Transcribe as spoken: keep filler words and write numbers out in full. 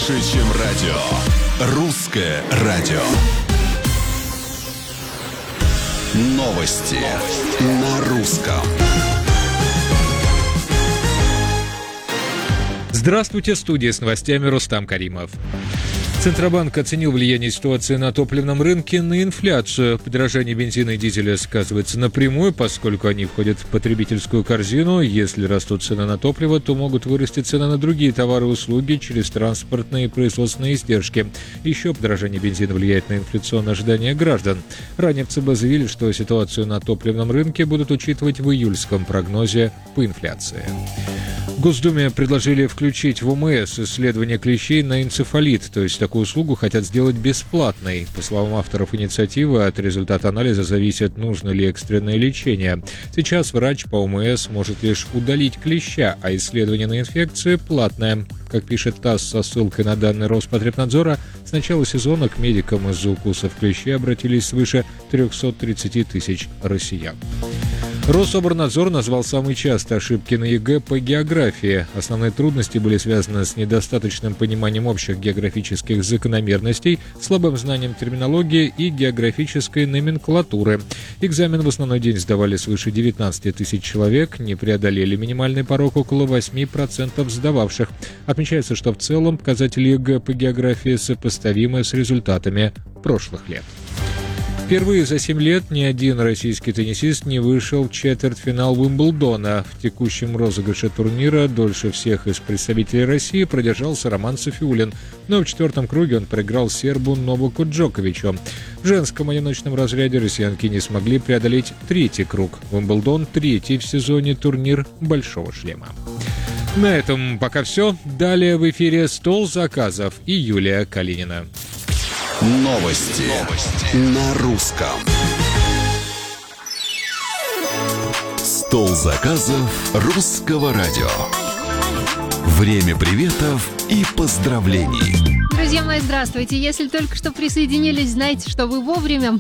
больше, чем радио. Русское радио. Новости на русском. Здравствуйте, студия с новостями Рустам Каримов. Центробанк оценил влияние ситуации на топливном рынке на инфляцию. Подорожание бензина и дизеля сказывается напрямую, поскольку они входят в потребительскую корзину. Если растут цены на топливо, то могут вырасти цены на другие товары и услуги через транспортные и производственные издержки. Еще подорожание бензина влияет на инфляционные ожидания граждан. Ранее в ЦБ заявили, что ситуацию на топливном рынке будут учитывать в июльском прогнозе по инфляции. В Госдуме предложили включить в ОМС исследование клещей на энцефалит, то есть такую услугу хотят сделать бесплатной. По словам авторов инициативы, от результата анализа зависит, нужно ли экстренное лечение. Сейчас врач по ОМС может лишь удалить клеща, а исследование на инфекцию платное. Как пишет ТАСС со ссылкой на данные Роспотребнадзора, с начала сезона к медикам из-за укусов клещей обратились свыше триста тридцать тысяч россиян. Рособорнадзор назвал самые частые ошибки на ЕГЭ по географии. Основные трудности были связаны с недостаточным пониманием общих географических закономерностей, слабым знанием терминологии и географической номенклатуры. Экзамен в основной день сдавали свыше девятнадцать тысяч человек, не преодолели минимальный порог около восемь процентов сдававших. Отмечается, что в целом показатели ЕГЭ по географии сопоставимы с результатами прошлых лет. Впервые за семь лет ни один российский теннисист не вышел в четвертьфинал Уимблдона. В текущем розыгрыше турнира дольше всех из представителей России продержался Роман Софиуллин, но в четвертом круге он проиграл сербу Новаку Джоковичу. В женском одиночном разряде россиянки не смогли преодолеть третий круг. Уимблдон – третий в сезоне турнир «Большого шлема». На этом пока все. Далее в эфире «Стол заказов» и Юлия Калинина. Новости, Новости. На русском. Стол заказов русского радио. Время приветов и поздравлений. Друзья мои, здравствуйте. Если только что присоединились, знаете, что вы вовремя.